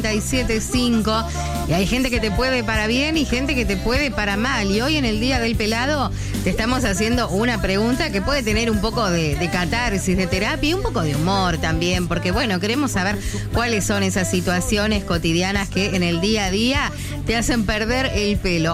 97.5 y hay gente que te puede para bien y gente que te puede para mal. Y hoy en el Día del Pelado te estamos haciendo una pregunta que puede tener un poco de catarsis, de terapia y un poco de humor también, porque bueno, queremos saber cuáles son esas situaciones cotidianas que en el día a día te hacen perder el pelo.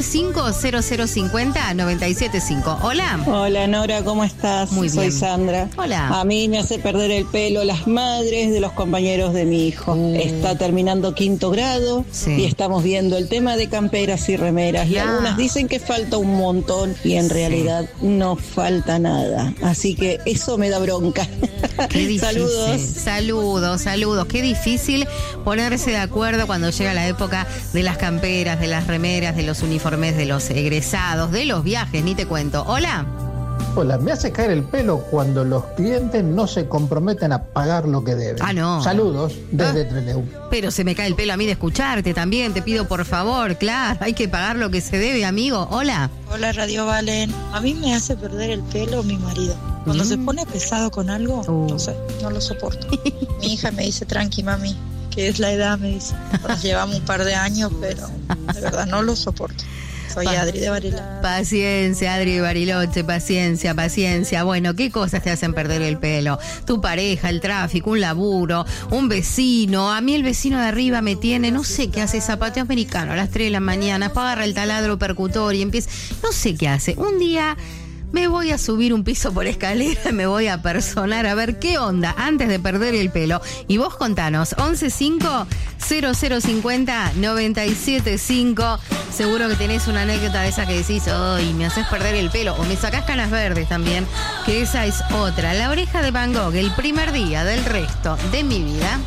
1150-0050-975. Hola. Hola Nora, ¿cómo estás? Muy bien. Soy Sandra. Hola. A mí me hace perder el pelo las madres de los compañeros de mi hijo. Está terminando 5º grado y estamos viendo el tema de camperas y remeras. Y algunas dicen que falta un montón y en realidad no falta nada. Así que eso me da bronca. Qué difícil. Saludos. Qué difícil ponerse de acuerdo cuando llega la época de las camperas, de las remeras, de los uniformes, de los egresados, de los viajes, ni te cuento. Hola. Hola, me hace caer el pelo cuando los clientes no se comprometen a pagar lo que deben. Ah, no. Saludos desde Trelew. Pero se me cae el pelo a mí de escucharte también. Te pido por favor, claro, hay que pagar lo que se debe, amigo. Hola. Hola, Radio Valen. A mí me hace perder el pelo mi marido. Cuando se pone pesado con algo, no sé, no lo soporto. Mi hija me dice, tranqui, mami, que es la edad, me dice. Nos llevamos un par de años, pero de verdad no lo soporto. Soy Adri de Bariloche. Paciencia, Adri de Bariloche, paciencia. Bueno, ¿qué cosas te hacen perder el pelo? Tu pareja, el tráfico, un laburo, un vecino. A mí el vecino de arriba me tiene, no sé qué hace, zapateo americano a las 3 de la mañana, agarra el taladro percutor y empieza, no sé qué hace. Un día me voy a subir un piso por escalera y me voy a personar a ver qué onda antes de perder el pelo. Y vos contanos, 1150-0050-975. Seguro que tenés una anécdota de esa que decís, ¡ay, me haces perder el pelo! O me sacás canas verdes también, que esa es otra. La oreja de Van Gogh, el primer día del resto de mi vida.